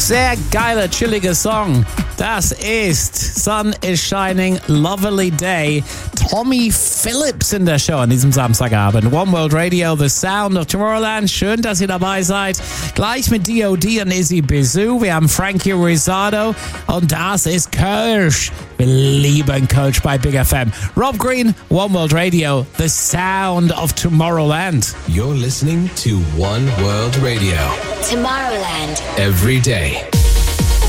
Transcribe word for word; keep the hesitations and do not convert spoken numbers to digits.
Sehr geiler, chilliger Song. Das ist Sun is Shining, Lovely Day. Tommy Phillips in der Show an diesem Samstagabend. One World Radio, The Sound of Tomorrowland. Schön, dass ihr dabei seid. Gleich mit D O D und Izzy Bizou. Wir haben Frankie Rizzardo und das ist Kölsch. Wir lieben Kölsch bei Big F M. Rob Green, One World Radio, The Sound of Tomorrowland. You're listening to One World Radio. Tomorrowland. Every day.